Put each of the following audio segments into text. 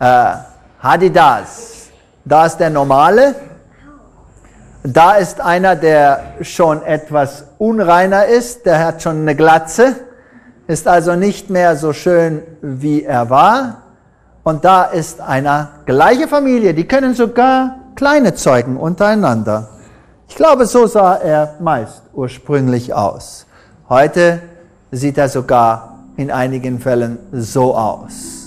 Hadidas. Da ist der Normale. Da ist einer, der schon etwas unreiner ist. Der hat schon eine Glatze. Ist also nicht mehr so schön, wie er war. Und da ist einer, gleiche Familie. Die können sogar kleine zeugen untereinander. Ich glaube, so sah er meist ursprünglich aus. Heute sieht er sogar in einigen Fällen so aus.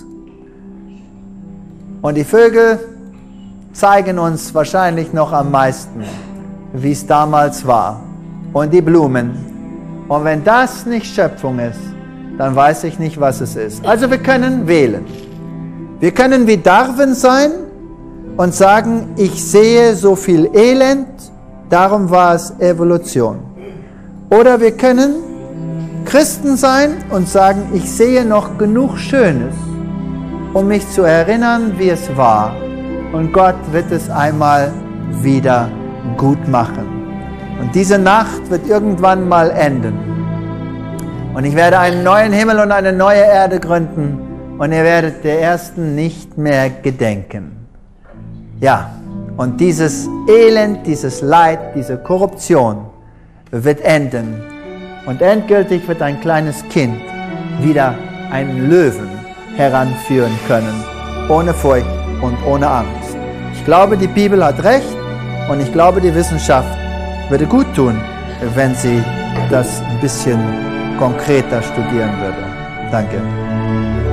Und die Vögel zeigen uns wahrscheinlich noch am meisten, wie es damals war. Und die Blumen. Und wenn das nicht Schöpfung ist, dann weiß ich nicht, was es ist. Also wir können wählen. Wir können wie Darwin sein und sagen, ich sehe so viel Elend, darum war es Evolution. Oder wir können Christen sein und sagen, ich sehe noch genug Schönes, um mich zu erinnern, wie es war. Und Gott wird es einmal wieder gut machen. Und diese Nacht wird irgendwann mal enden. Und ich werde einen neuen Himmel und eine neue Erde gründen. Und ihr werdet der ersten nicht mehr gedenken. Ja, und dieses Elend, dieses Leid, diese Korruption wird enden. Und endgültig wird ein kleines Kind wieder einen Löwen heranführen können, ohne Furcht und ohne Angst. Ich glaube, die Bibel hat recht und ich glaube, die Wissenschaft würde gut tun, wenn sie das ein bisschen konkreter studieren würde. Danke.